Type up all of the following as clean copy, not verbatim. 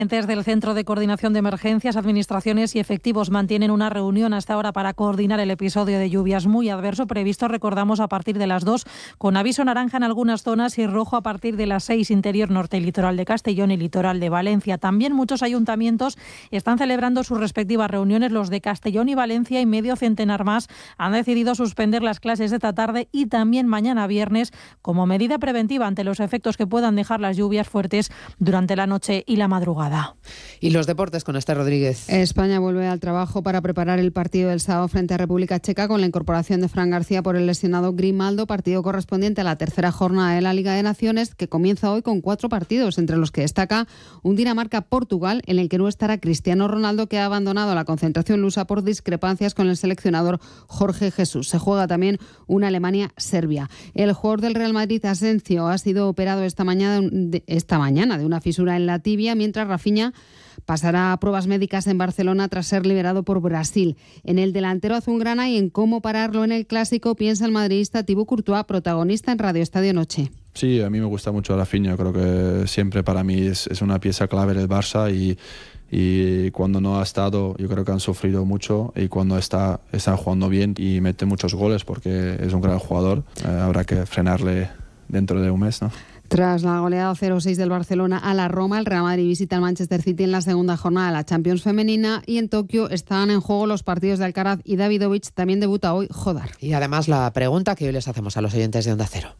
Desde el Centro de Coordinación de Emergencias, administraciones y efectivos mantienen una reunión hasta ahora para coordinar el episodio de lluvias muy adverso previsto, recordamos, a partir de las 2, con aviso naranja en algunas zonas y rojo a partir de las 6, interior norte y litoral de Castellón y litoral de Valencia. También muchos ayuntamientos están celebrando sus respectivas reuniones. Los de Castellón y Valencia y medio centenar más han decidido suspender las clases esta tarde y también mañana viernes como medida preventiva ante los efectos que puedan dejar las lluvias fuertes durante la noche y la madrugada. Y los deportes con Esther Rodríguez. España vuelve al trabajo para preparar el partido del sábado frente a República Checa con la incorporación de Fran García por el lesionado Grimaldo, partido correspondiente a la tercera jornada de la Liga de Naciones, que comienza hoy con 4 partidos, entre los que destaca un Dinamarca-Portugal, en el que no estará Cristiano Ronaldo, que ha abandonado la concentración lusa por discrepancias con el seleccionador Jorge Jesús. Se juega también una Alemania-Serbia. El jugador del Real Madrid, Asensio, ha sido operado esta mañana de una fisura en la tibia, mientras Rafinha pasará a pruebas médicas en Barcelona tras ser liberado por Brasil. En el delantero azulgrana y en cómo pararlo en el Clásico piensa el madridista Thibaut Courtois, protagonista en Radio Estadio Noche. Sí, a mí me gusta mucho Rafinha. Creo que siempre para mí es una pieza clave del Barça y cuando no ha estado, yo creo que han sufrido mucho, y cuando está jugando bien y mete muchos goles porque es un gran jugador. Habrá que frenarle dentro de un mes, ¿no? Tras la goleada 0-6 del Barcelona a la Roma, el Real Madrid visita el Manchester City en la segunda jornada de la Champions femenina, y en Tokio están en juego los partidos de Alcaraz y Davidovich. También debuta hoy Jodar. Y además la pregunta que hoy les hacemos a los oyentes de Onda Cero.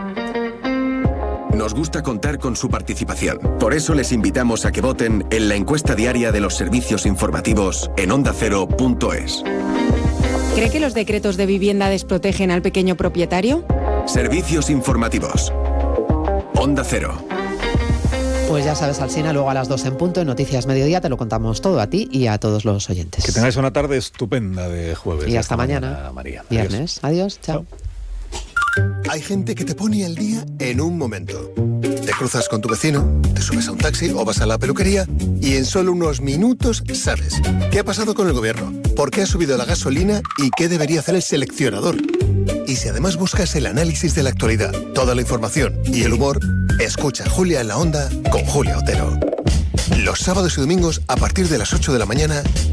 Nos gusta contar con su participación. Por eso les invitamos a que voten en la encuesta diaria de los servicios informativos en ondacero.es. ¿Cree que los decretos de vivienda desprotegen al pequeño propietario? Servicios informativos. Onda Cero. Pues ya sabes, Alsina, luego a las 2 en punto en Noticias Mediodía te lo contamos todo a ti y a todos los oyentes. Que tengáis una tarde estupenda de jueves. Y hasta mañana, María. Viernes. Adiós. Chao. Hay gente que te pone al día en un momento. Te cruzas con tu vecino, te subes a un taxi o vas a la peluquería y en solo unos minutos sabes qué ha pasado con el gobierno, por qué ha subido la gasolina y qué debería hacer el seleccionador. Y si además buscas el análisis de la actualidad, toda la información y el humor, escucha Julia en la Onda con Julia Otero. Los sábados y domingos a partir de las 8 de la mañana